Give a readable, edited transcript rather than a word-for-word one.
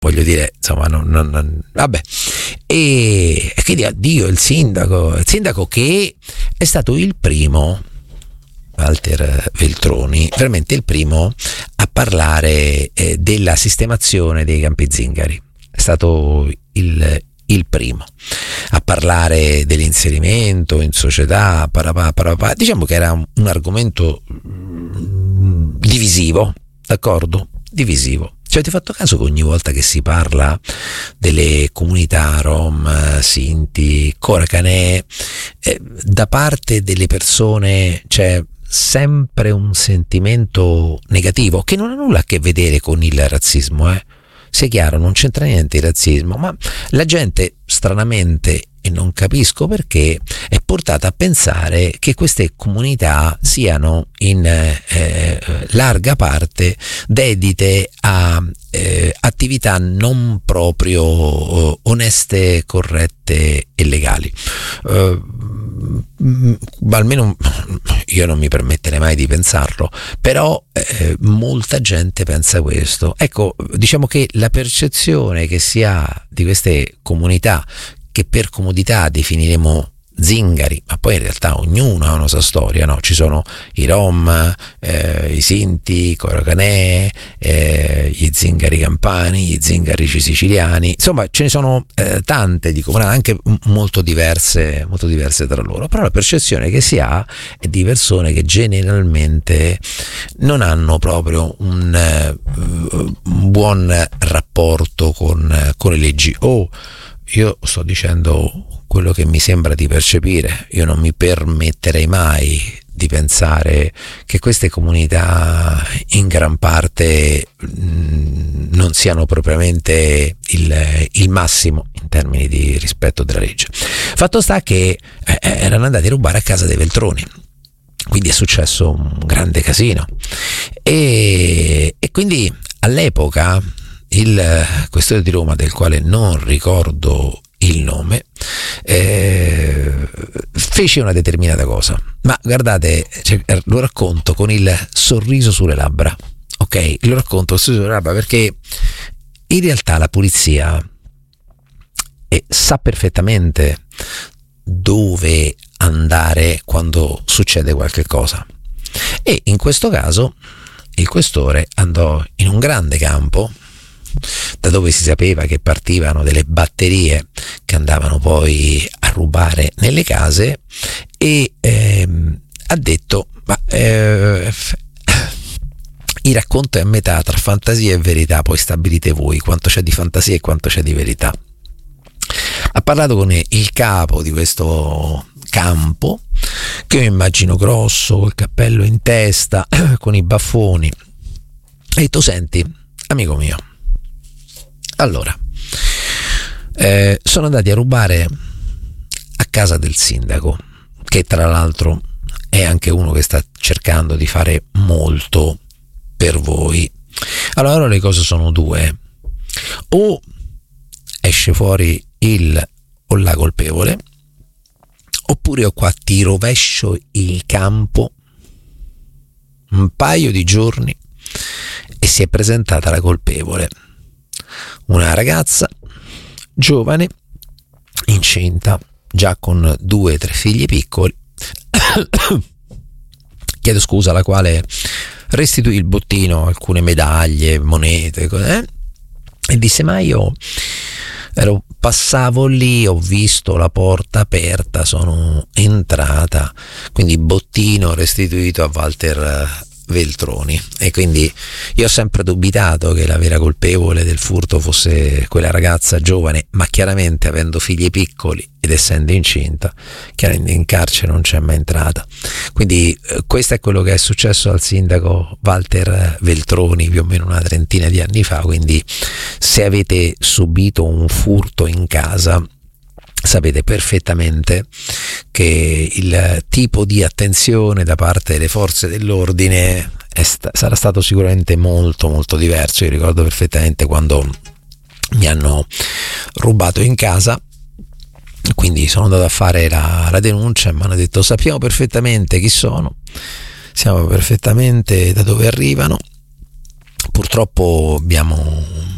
voglio dire, insomma, vabbè. E quindi addio il sindaco che è stato il primo, Walter Veltroni, veramente il primo a parlare della sistemazione dei Campi Zingari. È stato il primo a parlare dell'inserimento in società, diciamo che era un argomento divisivo, d'accordo? Divisivo. Ci avete fatto caso che ogni volta che si parla delle comunità Rom, Sinti, Coracanè, da parte delle persone c'è sempre un sentimento negativo che non ha nulla a che vedere con il razzismo, sia chiaro, non c'entra niente il razzismo, ma la gente stranamente, e non capisco perché, è portata a pensare che queste comunità siano in larga parte dedite a attività non proprio oneste, corrette e legali. Almeno io non mi permetterei mai di pensarlo, però molta gente pensa questo. Ecco, diciamo che la percezione che si ha di queste comunità, che per comodità definiremo zingari, ma poi in realtà ognuno ha una sua storia, no? Ci sono i Rom, i Sinti, i Coracanè, gli zingari campani, gli zingari siciliani, insomma ce ne sono tante di comunità, anche molto diverse tra loro, però la percezione che si ha è di persone che generalmente non hanno proprio un buon rapporto con le leggi. Io sto dicendo quello che mi sembra di percepire, io non mi permetterei mai di pensare che queste comunità in gran parte non siano propriamente il massimo in termini di rispetto della legge. Fatto sta che erano andati a rubare a casa dei Veltroni, quindi è successo un grande casino e quindi all'epoca il questore di Roma, del quale non ricordo il nome, fece una determinata cosa, ma guardate, lo racconto con il sorriso sulle labbra, ok? Lo racconto con il sorriso sulle labbra perché in realtà la polizia sa perfettamente dove andare quando succede qualche cosa, e in questo caso il questore andò in un grande campo da dove si sapeva che partivano delle batterie che andavano poi a rubare nelle case, e ha detto il racconto è a metà tra fantasia e verità, poi stabilite voi quanto c'è di fantasia e quanto c'è di verità. Ha parlato con il capo di questo campo, che io immagino grosso, col cappello in testa, con i baffoni, e ha detto: senti, amico mio, allora sono andati a rubare a casa del sindaco, che tra l'altro è anche uno che sta cercando di fare molto per voi. Allora le cose sono due: o esce fuori la colpevole, oppure io qua ti rovescio il campo un paio di giorni. E si è presentata la colpevole, una ragazza giovane, incinta, già con 2 o 3 figli piccoli, chiedo scusa, alla quale restituì il bottino, alcune medaglie, monete, e disse: ma io passavo lì, ho visto la porta aperta, sono entrata, quindi bottino restituito a Walter Veltroni. E quindi io ho sempre dubitato che la vera colpevole del furto fosse quella ragazza giovane, ma chiaramente, avendo figli piccoli ed essendo incinta, chiaramente in carcere non c'è mai entrata. Quindi questo è quello che è successo al sindaco Walter Veltroni più o meno una trentina di anni fa. Quindi se avete subito un furto in casa, sapete perfettamente che il tipo di attenzione da parte delle forze dell'ordine sarà stato sicuramente molto molto diverso. Io ricordo perfettamente quando mi hanno rubato in casa, quindi sono andato a fare la denuncia e mi hanno detto: sappiamo perfettamente chi sono, sappiamo perfettamente da dove arrivano, purtroppo abbiamo